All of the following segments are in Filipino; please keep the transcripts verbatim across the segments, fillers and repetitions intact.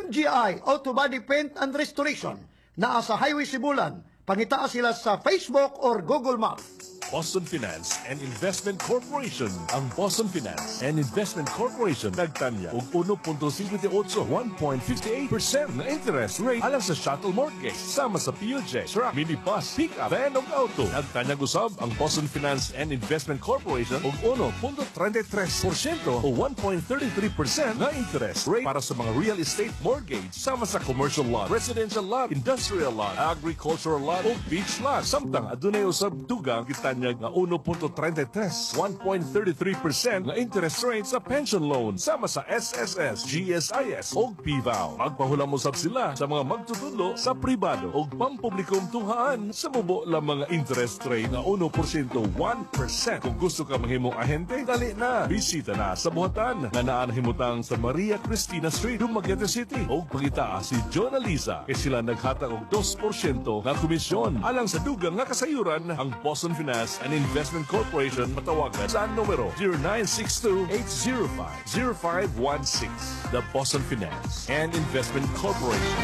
M G I Auto Body Paint and Restoration. Naa sa Highway Sibulan. Pangita sila sa Facebook or Google Maps. Boston Finance and Investment Corporation. Ang Boston Finance and Investment Corporation nagtanya og one point five eight, one point five eight percent na interest rate alang sa shuttle mortgage sama sa P O J, truck, minibus, pick-up, van ug auto. Nagtanya usab ang Boston Finance and Investment Corporation og one point three three percent o one point three three percent na interest rate para sa mga real estate mortgage sama sa commercial lot, residential lot, industrial lot, agricultural lot o beach lot. Samtang adunay usab dugang kita nga one point three three, one point three three percent na interest rate sa pension loan sama sa S S S, G S I S o P V A O. Magpahulam usab sila sa mga magtutudlo sa pribado o pampublikong tuhaan sa mubo lang mga interest rate na one percent, one percent. Kung gusto ka mahimong ahente, dali na. Bisita na sa buhatan na naan himutang sa Maria Cristina Street, Dumaguete City. O pagita si John Aliza kay sila naghatag og two percent nga komisyon. Alang sa dugang nga kasayuran, ang Boston Finance and Investment Corporation matawagan sa numero zero nine six two, eight zero five, zero five one six. The Boston Finance and Investment Corporation.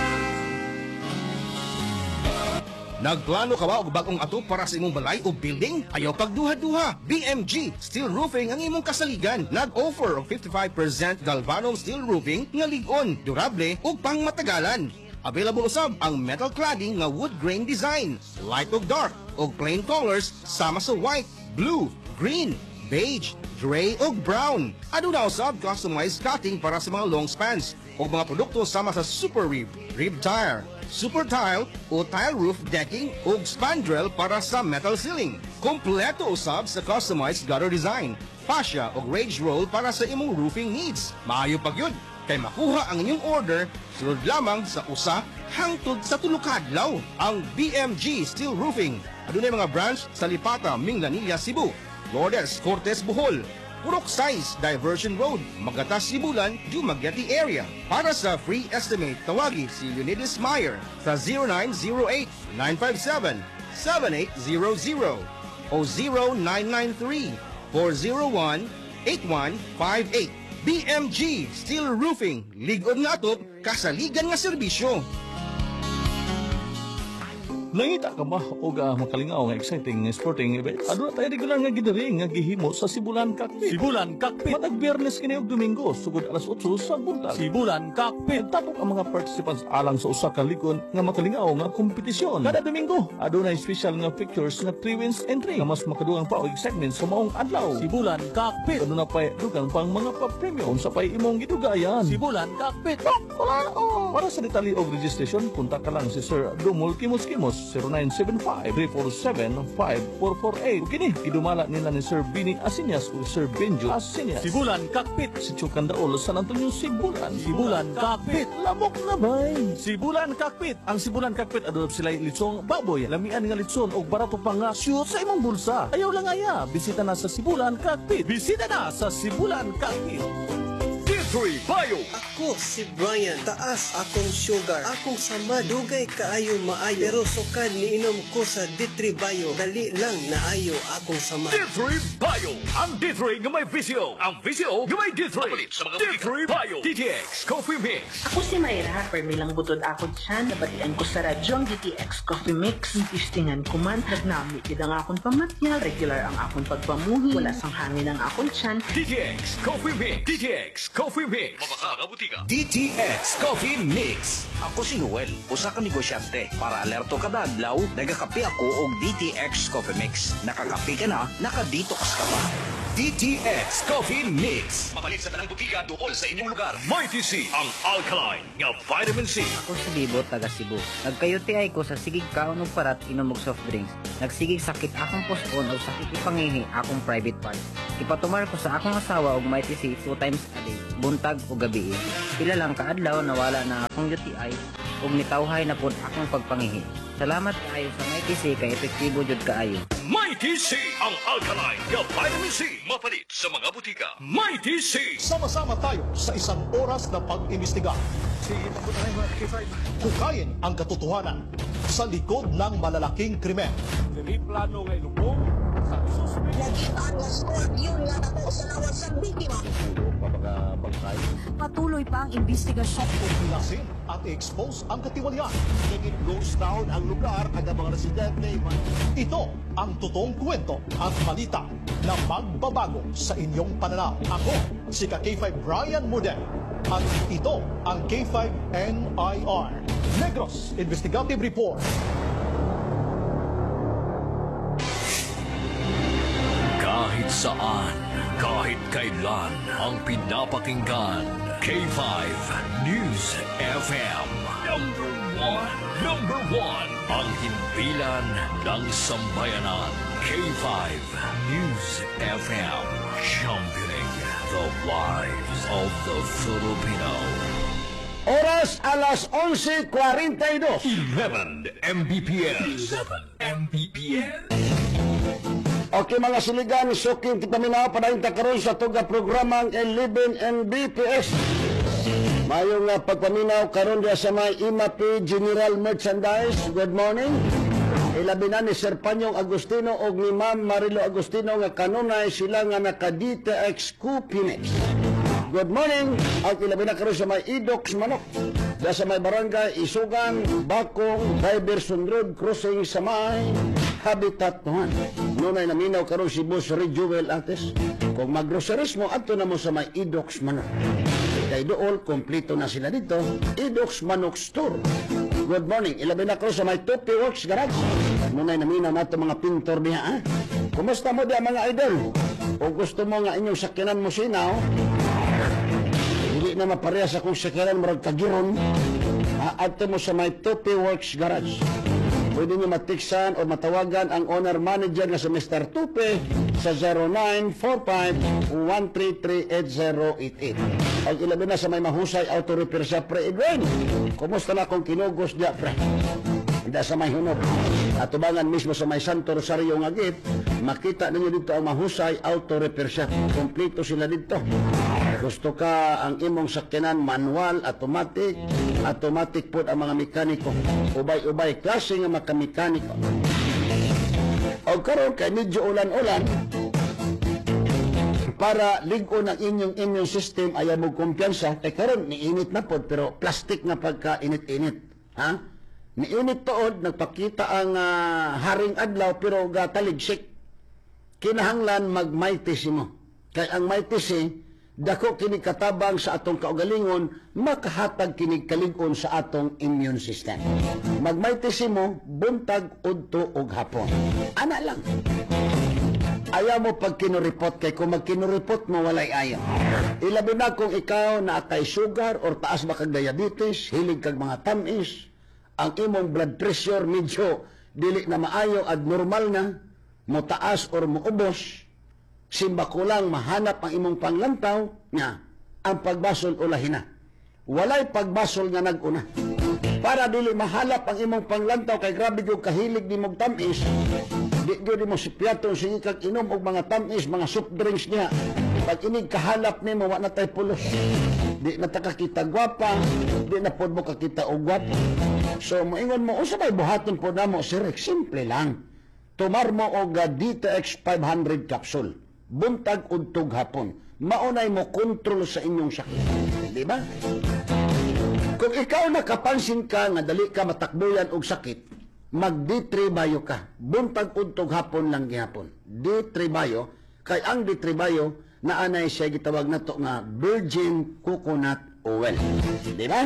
Nagplano ka ba og bagong ato para sa imong balay o building? Ayaw pagduha-duha. B M G Steel Roofing ang imong kasaligan. Nag-offer og fifty-five percent galvanum steel roofing nga lig-on, durable ug pangmatagalan. Available usab ang metal cladding nga wood grain design, light ug dark ug plain colors sama sa white, blue, green, beige, gray ug brown. Aduna usab customized cutting para sa mga long spans ug mga produkto sama sa super rib, rib tire, super tile o tile roof decking ug spandrel para sa metal ceiling. Kompleto usab sa customized gutter design, fascia ug rage roll para sa imong roofing needs. Maayo pag yun kay makuha ang inyong order sunod lamang sa usa hangtod sa tulo ka adlaw. Ang B M G Steel Roofing adunay mga branch sa Lipata, Minglanilla, Cebu, Lourdes, Cortes, Bohol, Purok Size, Diversion Road, Magatas, Sibulan, Dumaguete area. Para sa free estimate, tawagi si Leonidas Meyer sa zero nine zero eight, nine five seven, seven eight zero zero o zero nine nine three, four zero one, eight one five eight. B M G Steel Roofing, lig-on nga to, kasaligan nga serbisyo. Nangita ka ba o ga makalingaw nga exciting nga sporting event? Ano na tayo regular nga gidari nga gihimo sa Sibulan Cockpit. Sibulan Cockpit. Matag Biyernes kini og Domingo sugod alas eight sa buntag. Sibulan Cockpit. Tapok ang mga participants alang sa usa ka likon nga makalingaw nga kompetisyon. Kada Domingo adunay special nga pictures nga three wins entry nga mas makadugang pa og segment sa maong adlaw. Sibulan Cockpit. Aduna pa dugang pang mga pa-premium unsa pay imong gidugayan. Sibulan Cockpit. Wala oh. Para sa detalye og registration punta ka lang si Sir Dumol Kimos Kimos zero nine seven five, three four seven, five four four eight. Kini gidumala nila ni Sir Bini Asinyas o Sir Benjo Asinyas. Sibulan Cockpit, si Chukandaol, San Antonio, Sibulan. Sibulan Cockpit, lamok na bay. Sibulan Cockpit, ang Sibulan Cockpit adunay sila litsong baboy, lamian nga litson og barato pa nga shoot sa imong bulsa. Ayaw lang aya, bisita na sa Sibulan Cockpit. Bisita na sa Sibulan Cockpit. Three Bio. Ako si Brian, taas akong sugar, akong sama, dugay kaayo maayo, pero sukad ni inom ko sa D three Bio, dali lang naayo akong sama. D three Bio. Ang D three nga may visyo. Ang visyo nga may D three. D three Bio. D T X Coffee Mix. Ako si Mayra, permi lang butod ako dyan, nabatian ko sa radyo ang D T X Coffee Mix. Ipistingan ko man, nagnami kidang akong pamatya, regular ang akong pagpamuhi, wala sang hangin ang akong tiyan. D T X Coffee Mix. D T X Coffee Mix. Mabaka butika. D T X Coffee Mix. Ako si Noel, usa ka negosyante. Para alerto kada adlaw, nagakape ako og D T X Coffee Mix. Nakakape ka na, nakadetox ka pa. D T X Coffee Mix. Mapalit sa tanang butika duol sa inyong lugar. Mighty C, ang alkaline nga vitamin C. Ako si Bibo, taga Cebu. Nagkayuti ay ko sa sigig kaon og parat inom og soft drinks. Nagsigig sakit akong puson o sakit ipangihi akong private part. Ipatumar ko sa akong asawa og Mighty C two times a day, buntag o gabi. Pila lang kaadlaw nawala na akong U T I ug nitawhay na pud akong pagpangihi. Salamat kaayo sa Mighty C kay epektibo jud kaayo. Mighty C, ang alkaline nga vitamin C. Mapalit sa mga butika. Mighty C. Sama-sama tayo sa isang oras na pag-imbestiga. Hukayin ang katotohanan sa likod ng malalaking krimen. Dili plano nga ilubong sa susunod Nagitaan nga scorpion nga nato sa lawas sa biktima. Patuloy pa ang investigasyon. Lasin at i-expose ang katiwalian. Naging ghost town ang lugar ang mga residente. Ito ang totoong kwento at balita na magbabago sa inyong pananaw. Ako, si K five Brian Mudel. At ito ang K five N I R, Negros Investigative Report. Kahit saan, kahit kailan, ang pinapakinggan. K five News F M. Number one. Number one. Ang himpilan ng sambayanan. K five News F M. Championing the lives of the Filipino. Oras alas onse cuarenta y dos. eleven M B P S. eleven M B P S. Okay mga siligan, suking kita minaw padayon ta karon sa tuga programang eleven M B P S. Mayong nga pagpaminaw karon diya sa may I M A P General Merchandise. Good morning. Ilabi na ni Sir Panyong Agustino o ni Ma'am Marilo Agustino nga kanunay sila nga naka-D T X Copinex. Good morning. At ilabi na karon sa may Idox Manok. Diya sa may barangay Isugan, Bakong, Diverson Road, Crossing sa may Habitat one. Nunay naminaw karon si Boss Rejuel Ates. Kung mag-groceries mo, ato na mo sa may Idox Manok. Kay dool, kompleto na sila dito. Idox Manok Store. Good morning. Ilabi na karon sa may Topi Works Garage. Nunay naminaw nato mga pintor diha. Ha? Kumusta mo diya mga idol? O gusto mo nga inyong sakyanan mo sinaw? Hindi na mapareha sa kung sakyanan mo ragtagiron. Ato mo sa may Topi Works Garage. Pwede nyo matiksan o matawagan ang owner manager na si Mister Tupe sa zero nine four five one three three eight zero eight eight. Ang ilabi na sa may mahusay auto repair sa pre Edwin. Kumusta na kung kinugos diya pre? Hindi sa may hunod. At tubangan mismo sa may Santo Rosario nga git, makita ninyo dito ang mahusay auto repair shop. Kompleto sila dito. Gusto ka ang imong sakyanan manual, automatic, automatic po ang mga mekaniko. Ubay-ubay, klase nga mga mekaniko. O karon kay medyo ulan-ulan, para ligon ang inyong immune system, ayaw mo kumpiyansa, kay karon niinit na po, pero plastic na pagka-init-init. Ha? Niinit tood, nagpakita ang uh, haring adlaw, pero gataligsik. Kinahanglan mag-maitisi mo. Kay ang maitisi, dako kini katabang sa atong kaugalingon, makahatag kini kalig-on sa atong immune system. Magmaitisi mo, buntag, udto, ug hapon. Ana lang. Ayaw mo pag kinuripot, kay kung mag kinuripot mo, walay ayaw. Ilabi na kung ikaw na kay sugar or taas ba kag diabetes, hilig kag mga tamis, ang imong blood pressure medyo dili na maayo at normal na, mo taas or mo ubos, simba ko lang mahanap ang imong panglantaw nga ang pagbasol ulahin na. Walay pagbasol nga nag-una. Para dili mahalap ang imong panglantaw kay grabe yung kahilig ni mong tamis, di di mo si piyaton sige kag inom og mga tamis, mga soft drinks niya. Pag inig kahalap ni mo, wala tay pulos. Di na ta kakita gwapa, di na pod mo kakita og gwapo. So moingon mo, unsa may buhaton po na mo, sir, simple lang. Tumar mo og D T X five hundred capsule. Buntag udtog hapon. Maunay mo kontrol sa inyong sakit. Di ba? Kung ikaw nakapansin ka nga dali ka matakbuyan og sakit, mag-D three Bio ka. Buntag udtog hapon lang gihapon. D three Bio, kay ang D three Bio naanay siya gitawag nato nga virgin coconut oil. Di ba?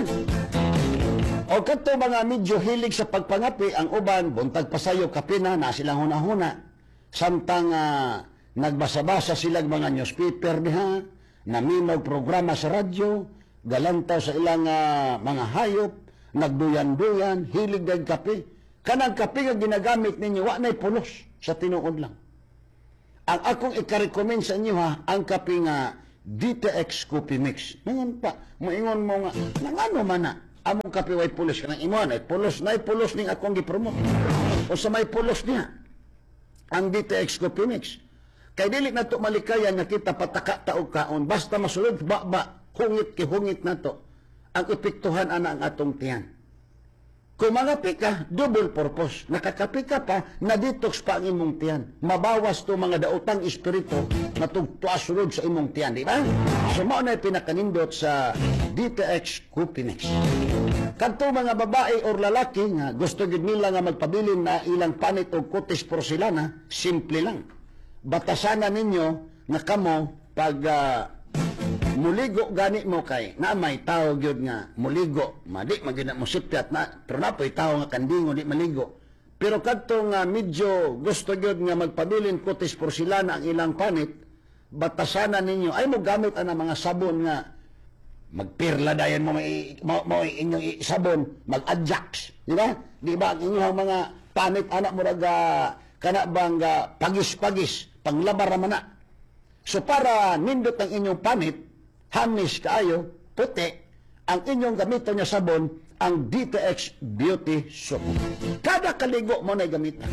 O kato mga medyo hilig sa pagpangapi, ang uban, buntag pasayo kape na, na silang huna-huna. Samtang uh, nagbasa-basa sila mga newspaper diha, naminaw programa sa radyo, galantaw sa ilang uh, mga hayop, nagduyan-duyan, hilig ng kape. Kanang kape nga ginagamit ninyo, wa na'y pulos sa tinuod lang. Ang akong ikarecommend sa inyo ha, ang kape nga D T X Coffee Mix. Ngayon pa, moingon mo nga, nang ano man na, among kape way pulos ka ng imuan, ay pulos na pulos ning akong gipromote. O sa may pulos niya, ang D T X Coffee Mix. Kay dili na to malikayan nga kita pataka taog kaon, basta masulod ba-ba, hungit ki hungit na to, ang epektuhan ana ang atong tiyan. Kung mangapi ka, double purpose. Nakakapi ka pa, na-detox pa ang imong tiyan. Mabawas to mga daotang espiritu na tugtuasulod sa imong tiyan, di ba? So, mao na pinakanindot sa D T X Copimix. Kanto mga babae or lalaki nga gusto gid nila nga magpabilin na ilang panit o kutis porcelana, simple lang. Batasanan ninyo na kamo pag uh, muligo gani mo kay na may tao gyud nga muligo madi magina mo sipyat na pero napoy tao nga kandingo di maligo pero kadto nga medyo gusto gyud nga magpabilin kutis porcelana ang ilang panit batasanan ninyo ay mo gamit ana mga sabon nga magpirla dayon mo may mo, mo inyong sabon mag-adjax di ba di ba ang inyong mga panit anak mo raga kana bang uh, pagis-pagis panglabar man na so para nindot ang inyong panit hamis kaayo, puti, ang inyong gamiton niya sabon, ang D T X Beauty Soap. Kada kaligo mo na gamitan.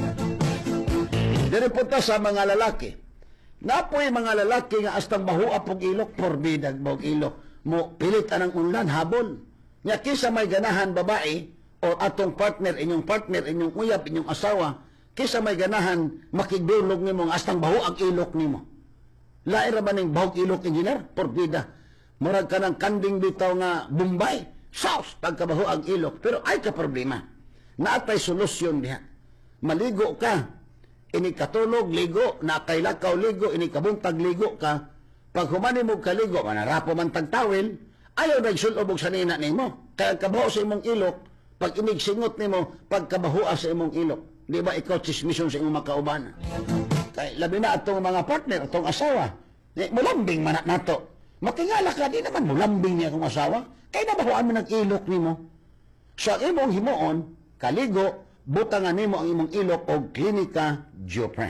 Diri punta sa mga lalaki. Napoy mga lalaki nga astang bahua pog ilok, porbidag bog ilok. Mo pilit anang unlan, habol. Nga kisa may ganahan babae, o atong partner, inyong partner, inyong uyab, inyong asawa, kisa may ganahan makigdulog nimo nga astang bahu ang ilok nimo. Laira ba ning bahog ilok engineer? Porbida. Murag ka ng kanding bitaw nga Bombay. Sauce, pagkabaho ang ilok. Pero ay ka problema. Naatay solusyon diha. Maligo ka. Ini katulog, ligo. Nakailakaw, ligo. Ini kabuntag, ligo ka. Pag humani mo kaligo, manarapo man tagtawil, ayaw na igsulobog sa nina nimo. Kaya kabaho sa imong ilok, pag inigsingot nimo, pagkabaho sa imong ilok. Di ba ikaw chismison sa imong makauban? Kaya labi na atong mga partner, atong asawa. Eh, mulambing man nato. Matingala ka, di naman mulambing niya akong asawa. Kaya nabahuan mo ng-ilok ni mo. Sa imong himuon, kaligo, butangan nimo ang imong ilok o Clinica Geopress.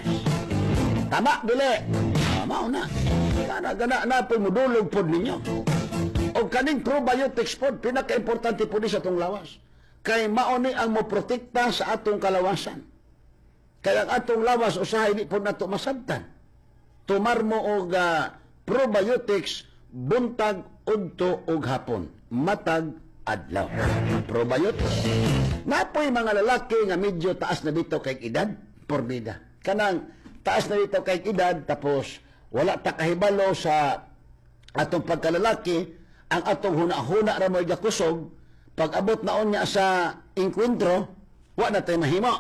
Tama, dili. Tama na. Gana-gana na po mudulog po ninyo. O kaning probiotics po, pinaka-importante po sa itong lawas. Kay mauni ang moprotekta sa atong kalawasan. Kaya ang atong lawas, usahay di po na ito masabtan. Tumar mo og uh, probiotics, buntag, udto, ug hapon. Matag, adlaw. Probiotics. Napoy mga lalaki nga medyo taas na dito kay edad, porbida. Kanang taas na dito kay edad, tapos wala ta kahibalo sa atong pagkalalaki, ang atong huna-huna ra mo'y gakusog, pag abot naon niya sa inkwentro, wa na tayo mahimo.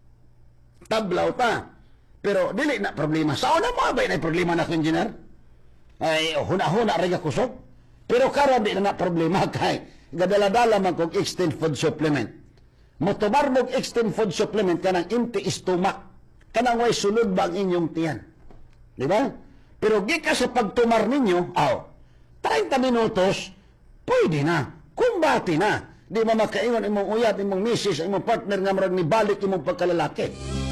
Tablaw ta. Pero dili na problema. Sa una mo ba na problema na ko, engineer? Ay, huna-huna rin kusog. Pero karon di na na problema kay gadala-dala man kong extend food supplement. Motomar mong extend food supplement kanang empty stomach. Kanang way sulod ba ang inyong tiyan? Di ba? Pero gika sa pagtumar ninyo, aw, thirty minutos, pwede na. Kumbati na. Di ba makaingon imong uyat, imong misis, imong partner nga marag ni balik imong pagkalalaki.